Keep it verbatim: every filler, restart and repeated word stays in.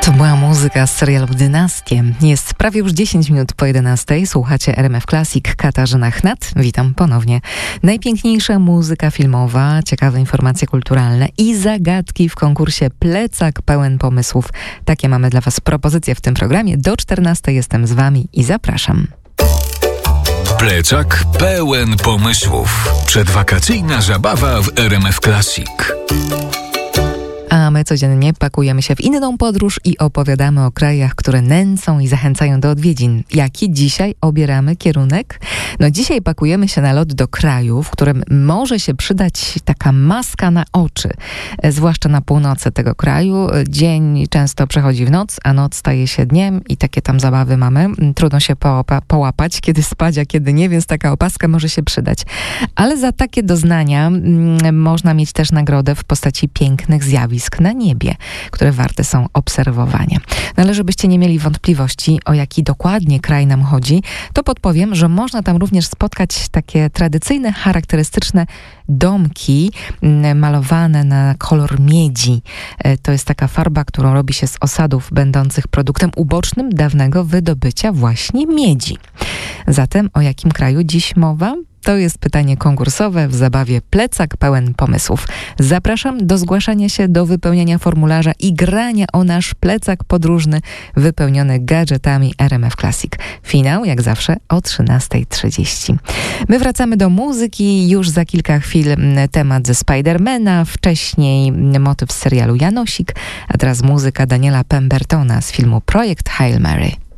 To była muzyka z serialu Dynastie. Jest prawie już dziesięć minut po jedenastej. Słuchacie R M F Classic. Katarzyna Chnat. Witam ponownie. Najpiękniejsza muzyka filmowa, ciekawe informacje kulturalne i zagadki w konkursie Plecak pełen pomysłów. Takie mamy dla Was propozycje w tym programie. Do czternastej jestem z Wami i zapraszam. Plecak pełen pomysłów. Przedwakacyjna zabawa w R M F Classic. A my codziennie pakujemy się w inną podróż i opowiadamy o krajach, które nęcą i zachęcają do odwiedzin. Jaki dzisiaj obieramy kierunek? No dzisiaj pakujemy się na lot do kraju, w którym może się przydać taka maska na oczy. Zwłaszcza na północy tego kraju. Dzień często przechodzi w noc, a noc staje się dniem i takie tam zabawy mamy. Trudno się połapa- połapać, kiedy spać, a kiedy nie, więc taka opaska może się przydać. Ale za takie doznania mm, można mieć też nagrodę w postaci pięknych zjawisk na niebie, które warte są obserwowania. No ale żebyście nie mieli wątpliwości, o jaki dokładnie kraj nam chodzi, to podpowiem, że można tam również spotkać takie tradycyjne, charakterystyczne domki malowane na kolor miedzi. To jest taka farba, którą robi się z osadów będących produktem ubocznym dawnego wydobycia właśnie miedzi. Zatem o jakim kraju dziś mowa? To jest pytanie konkursowe w zabawie Plecak pełen pomysłów. Zapraszam do zgłaszania się do wypełniania formularza i grania o nasz plecak podróżny wypełniony gadżetami R M F Classic. Finał, jak zawsze, o trzynastej trzydzieści. My wracamy do muzyki. Już za kilka chwil temat ze Spidermana, wcześniej motyw z serialu Janosik, a teraz muzyka Daniela Pembertona z filmu Projekt Hail Mary.